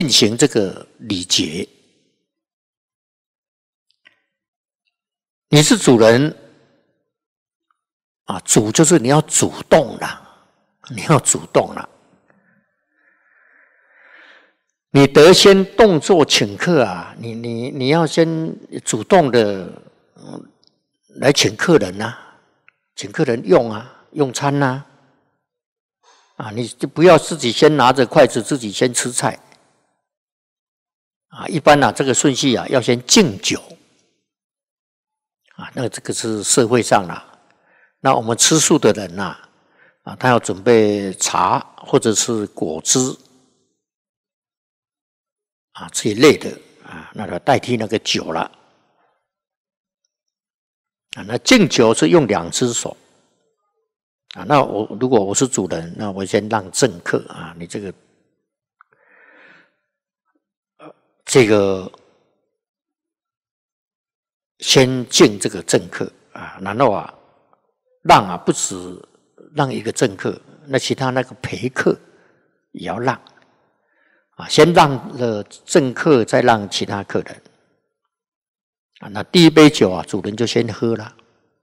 进行这个礼节。你是主人啊，主就是你要主动啦，你要主动啦。你得先动作请客啊，你要先主动的来请客人啊，请客人用啊，用餐啊，啊，你就不要自己先拿着筷子自己先吃菜。啊，一般啊，这个顺序啊，要先敬酒啊。那这个是社会上啦。那我们吃素的人呐，啊，他要准备茶或者是果汁啊这一类的啊，那就代替那个酒了啊。那敬酒是用2只手啊。那如果我是主人，那我先让正客啊，你这个先敬这个正客啊，然后啊让啊不止让一个正客，那其他那个陪客也要让啊，先让了正客，再让其他客人啊。那第一杯酒啊，主人就先喝了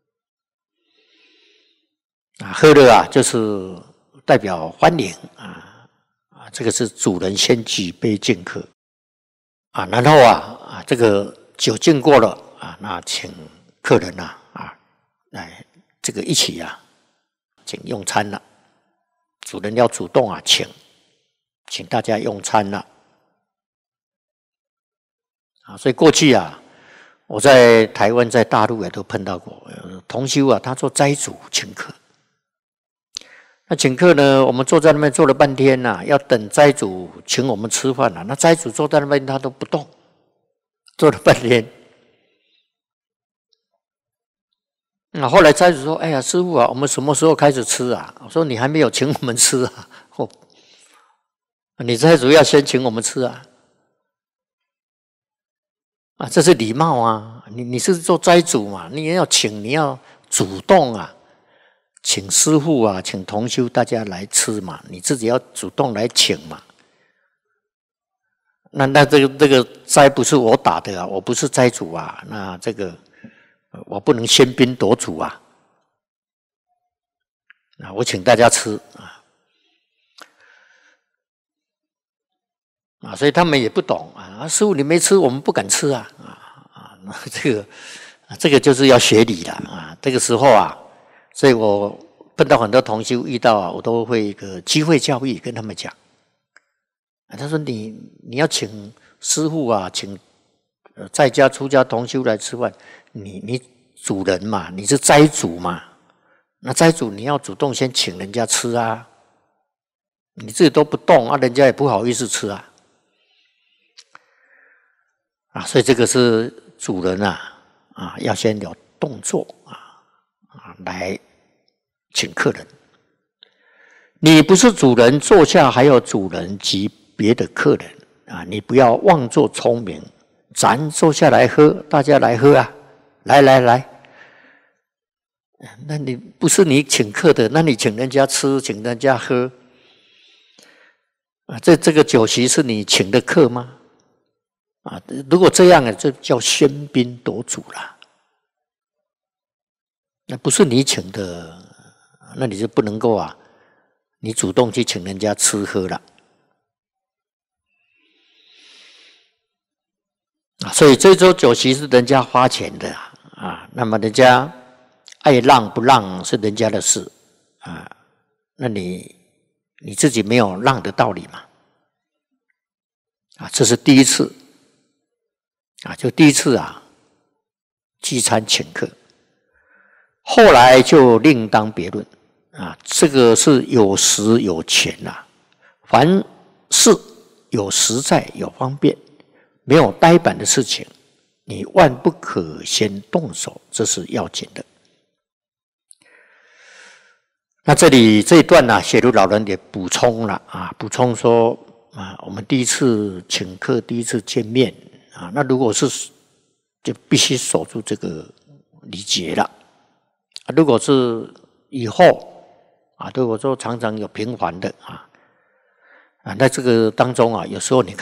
啊，喝了啊就是代表欢迎啊，这个是主人先举杯敬客。啊，然后啊，这个酒敬过了啊，那请客人啊来这个一起啊，请用餐了。主人要主动啊，请大家用餐了。啊，所以过去啊，我在台湾、在大陆也都碰到过同修啊，他做斋主请客。那请客呢，我们坐在那边坐了半天呐，要等斋主请我们吃饭了。那斋主坐在那边他都不动，坐了半天。那后来斋主说：“哎呀，师父啊，我们什么时候开始吃啊？”我说：“你还没有请我们吃啊！你斋主要先请我们吃啊！啊，这是礼貌啊！你是做斋主嘛，你也要请，你要主动啊。”请师父啊，请同修大家来吃嘛，你自己要主动来请嘛。那这个斋不是我打的啊，我不是斋主啊，那这个我不能喧宾夺主啊。那我请大家吃啊，所以他们也不懂啊。师父你没吃，我们不敢吃啊那这个就是要学礼了啊。这个时候啊。所以我碰到很多同修遇到啊，我都会一个机会教育跟他们讲。他说你要请师父啊，请在家出家同修来吃饭，你主人嘛，你是斋主嘛，那斋主你要主动先请人家吃啊，你自己都不动啊，人家也不好意思吃啊。所以这个是主人啊要先有动作来请客人。你不是主人，坐下还有主人及别的客人啊！你不要妄作聪明，咱坐下来喝，大家来喝啊！来，那你不是你请客的，那你请人家吃，请人家喝啊？这个酒席是你请的客吗？啊，如果这样啊，这叫喧宾夺主了。那不是你请的，那你就不能够你主动去请人家吃喝了所以这桌酒席是人家花钱的那么人家爱让不让是人家的事那你自己没有让的道理嘛这是第一次就第一次聚餐请客。后来就另当别论这个是有实有钱凡事有实在有方便，没有呆板的事情，你万不可先动手，这是要紧的。那这里这一段写入老人也补充了补充说我们第一次请客，第一次见面那如果是就必须守住这个礼节了。如果是以后如果说常常有频繁的那这个当中有时候你看